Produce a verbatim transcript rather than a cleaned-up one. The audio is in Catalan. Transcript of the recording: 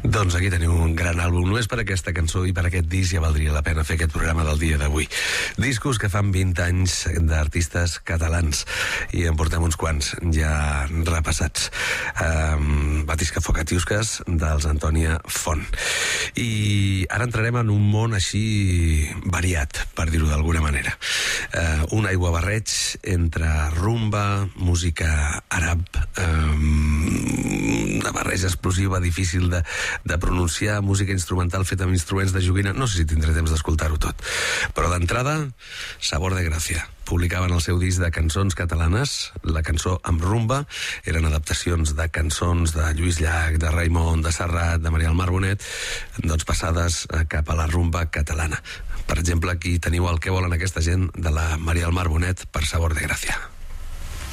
Doncs aquí teniu un gran àlbum. Només per aquesta cançó i per aquest disc ja valdria la pena fer aquest programa del dia d'avui. Discos que fan vint anys d'artistes catalans i en portem uns quants ja repassats. Um, Batisca Focatiusques dels Antònia Font. I ara entrarem en un món així variat, per dir-ho d'alguna manera. Uh, un aiguabarreig entre rumba, música àrab, um, una barreja explosiva, difícil de de pronunciar, música instrumental feta amb instruments de joguina. No sé si tindré temps d'escoltar-ho tot, però d'entrada Sabor de Gràcia. Publicaven el seu disc de cançons catalanes. La cançó amb rumba eren adaptacions de cançons de Lluís Llach, de Raimon, de Serrat, de Maria del Mar Bonet, doncs passades cap a la rumba catalana. Per exemple, aquí teniu El que volen aquesta gent de la Maria del Mar Bonet per Sabor de Gràcia.